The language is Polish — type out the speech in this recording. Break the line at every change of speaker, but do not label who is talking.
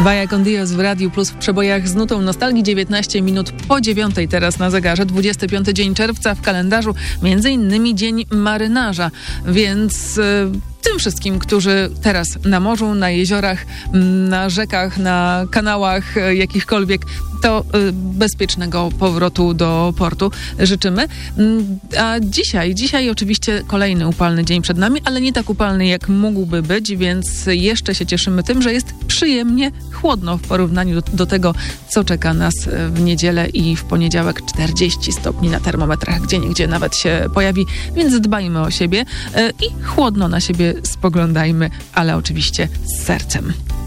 Vaya con Dios w Radiu Plus w przebojach z nutą nostalgii. 19 minut po 9 teraz na zegarze. 25 dzień czerwca w kalendarzu. Między innymi Dzień Marynarza. Więc tym wszystkim, którzy teraz na morzu, na jeziorach, na rzekach, na kanałach jakichkolwiek, to bezpiecznego powrotu do portu życzymy. A dzisiaj oczywiście kolejny upalny dzień przed nami, ale nie tak upalny, jak mógłby być, więc jeszcze się cieszymy tym, że jest przyjemnie chłodno w porównaniu do tego, co czeka nas w niedzielę i w poniedziałek. 40 stopni na termometrach, gdzieniegdzie nawet się pojawi, więc dbajmy o siebie i chłodno na siebie spoglądajmy, ale oczywiście z sercem.